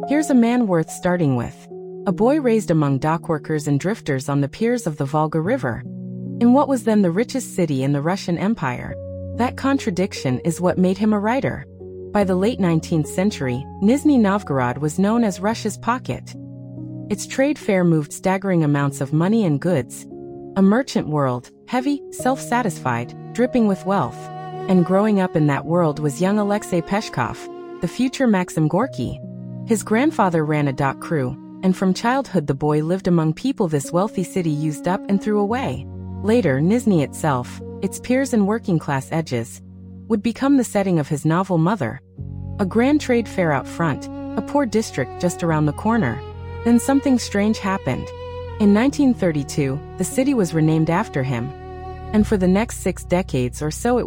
Here's a man worth starting with. A boy raised among dockworkers and drifters on the piers of the Volga River, in what was then the richest city in the Russian Empire. That contradiction is what made him a writer. By the late 19th century, Nizhny Novgorod was known as Russia's pocket. Its trade fair moved staggering amounts of money and goods. A merchant world, heavy, self-satisfied, dripping with wealth. And growing up in that world was young Alexei Peshkov, the future Maxim Gorky. His grandfather ran a dock crew, and from childhood the boy lived among people this wealthy city used up and threw away. Later, Nizhny itself, its piers and working-class edges, would become the setting of his novel Mother. A grand trade fair out front, a poor district just around the corner. Then something strange happened. In 1932, the city was renamed after him, and for the next 6 decades or so it